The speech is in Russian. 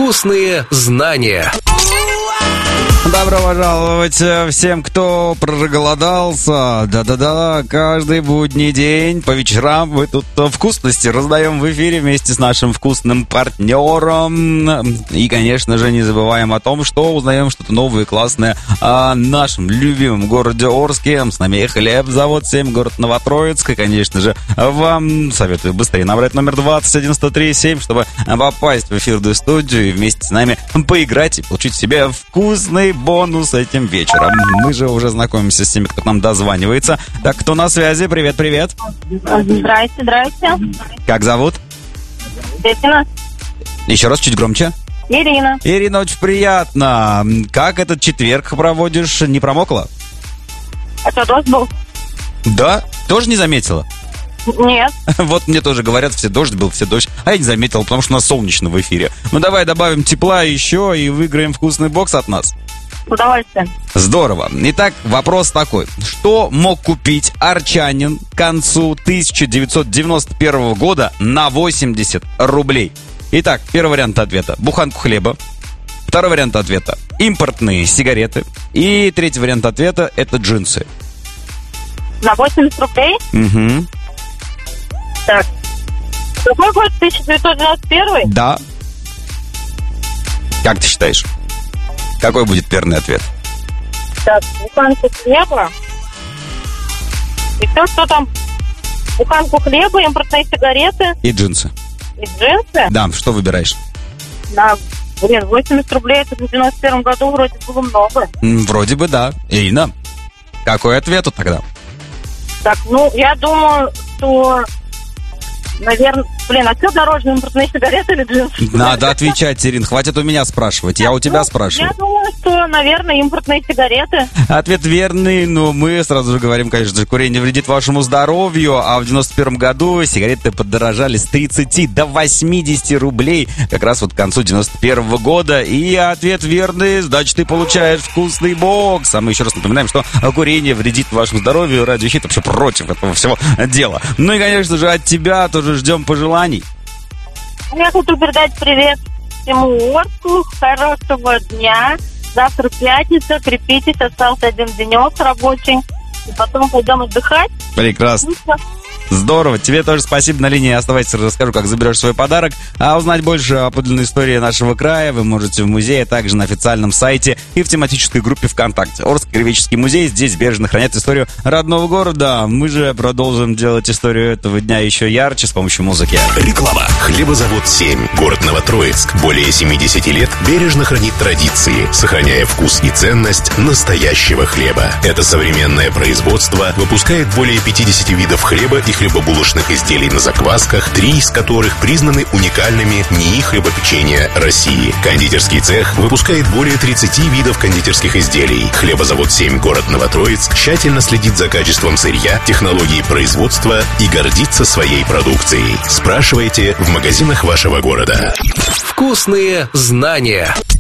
Вкусные знания. Добро пожаловать всем, кто проголодался. Да-да-да, каждый будний день по вечерам мы тут вкусности раздаем в эфире вместе с нашим вкусным партнером. И, конечно же, не забываем о том, что узнаем что-то новое и классное о нашем любимом городе Орске. С нами Хлебзавод 7, город Новотроицк. И, конечно же, вам советую быстрее набрать номер 21137, чтобы попасть в эфирную студию и вместе с нами поиграть и получить себе вкусный бонус этим вечером. Мы же уже знакомимся с теми, кто к нам дозванивается. Так, кто на связи? Привет. Здрасте. Как зовут? Ирина. Еще раз, чуть громче. Ирина, очень приятно. Как этот четверг проводишь? Не промокла? А что, дождь был? Да? Тоже не заметила? Нет. Вот мне тоже говорят, все дождь, а я не заметил, потому что у нас солнечно в эфире. Ну давай добавим тепла еще и выиграем вкусный бокс от нас. С удовольствием. Здорово. Итак, вопрос такой. Что мог купить арчанин к концу 1991 года на 80 рублей? Итак, первый вариант ответа – буханку хлеба. Второй вариант ответа – импортные сигареты. И третий вариант ответа – это джинсы. На 80 рублей? Угу. Так. Какой год? 1991? Да. Как ты считаешь? Какой будет верный ответ? Так, буханку хлеба. И все, что там? Буханку хлеба, импортные сигареты. И джинсы. И джинсы? Да, что выбираешь? Да, 80 рублей это в 91 году вроде было много. Вроде бы да. Ирина, какой ответ тогда? Так, я думаю, что... Наверное, а что дороже, импортные сигареты или джинсы? Надо отвечать, Ирин, хватит у меня спрашивать, я у тебя спрашиваю. Я думаю, что, наверное, импортные сигареты. Ответ верный, но мы сразу же говорим, конечно же, курение вредит вашему здоровью, а в 91 году сигареты подорожали с 30 до 80 рублей, как раз вот к концу 91 года, и ответ верный, значит, ты получаешь вкусный бокс. А мы еще раз напоминаем, что курение вредит вашему здоровью, Радио Хит вообще против этого всего дела. Ну и, конечно же, от тебя тоже ждем пожеланий. Я хочу передать привет всему Орску, хорошего дня. Завтра пятница, крепитесь, остался один денек рабочий. И потом пойдем отдыхать. Прекрасно. Здорово, тебе тоже спасибо. На линии оставайся, расскажу, как заберешь свой подарок. А узнать больше о подлинной истории нашего края вы можете в музее, а также на официальном сайте и в тематической группе ВКонтакте. Орский краеведческий музей здесь бережно хранят историю родного города. Мы же продолжим делать историю этого дня еще ярче с помощью музыки. Реклама. Хлебозавод 7, город Новотроицк. Более 70 лет бережно хранит традиции, сохраняя вкус и ценность настоящего хлеба. Это современное производство выпускает более 50 видов хлеба и хлебобулочных изделий на заквасках, 3 из которых признаны уникальными НИИ хлебопечения России. Кондитерский цех выпускает более 30 видов кондитерских изделий. Хлебозавод 7, город Новотроицк, тщательно следит за качеством сырья, технологией производства и гордится своей продукцией. Спрашивайте в магазинах вашего города. Вкусные знания.